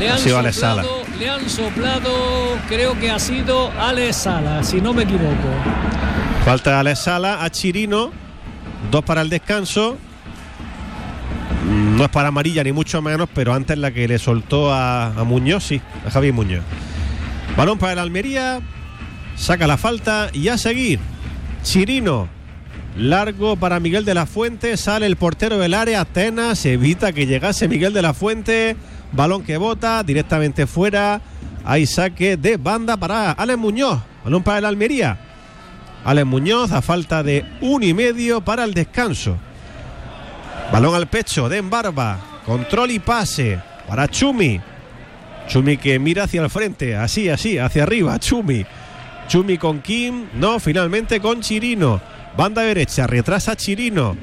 Le han soplado, creo que ha sido Alex Sala, si no me equivoco. Falta Alex Sala a Chirino. 2 para el descanso. No es para amarilla ni mucho menos, pero antes la que le soltó a Muñoz, sí, a Javier Muñoz. Balón para el Almería. Saca la falta y a seguir. Chirino. Largo para Miguel de la Fuente. Sale el portero del área. Atenas evita que llegase Miguel de la Fuente. Balón que bota directamente fuera. Hay saque de banda para Alex Muñoz. Balón para el Almería. Alex Muñoz a falta de 1,5 para el descanso. Balón al pecho de Embarba. Control y pase para Chumi. Chumi que mira hacia el frente. Así, hacia arriba. Chumi con Kim. No, finalmente con Chirino. Banda derecha, retrasa Chirino.